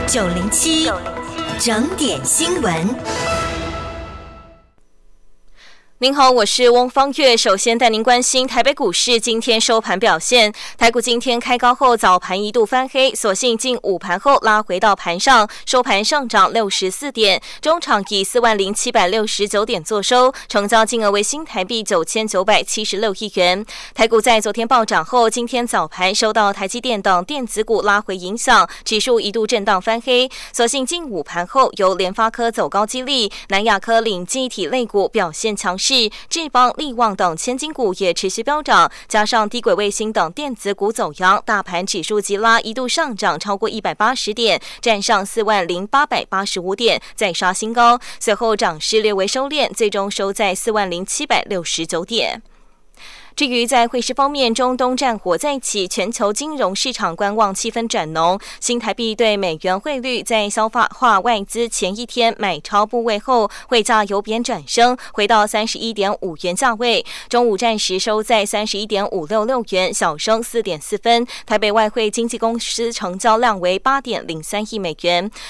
907整点新闻。 您好，我是翁方月。首先带您关心台北股市今天收盘表现。台股今天开高后早盘一度翻黑，所幸近午盘后拉回到盘上，收盘上涨64点，中场以40769点作收，成交金额为新台币9976亿元。台股在昨天暴涨后，今天早盘受到台积电等电子股拉回影响，指数一度震荡翻黑，所幸近午盘后由联发科走高激励，南亚科领记忆体类股表现强势，智邦、力旺等千金股也持续飙涨，加上低轨卫星等电子股走扬，大盘指数急拉，一度上涨超过180点，站上40885点，再刷新高。随后涨势略为收敛，最终收在40769点。至于在汇市方面，中东战火再起，全球金融市场观望气氛转浓。新台币对美元汇率在消化外资前一天买超部位后，汇价由贬转升，回到31.5元价位。中午暂时收在31.566元，小升4.4分。台北外汇经纪公司成交量为8.03亿美元。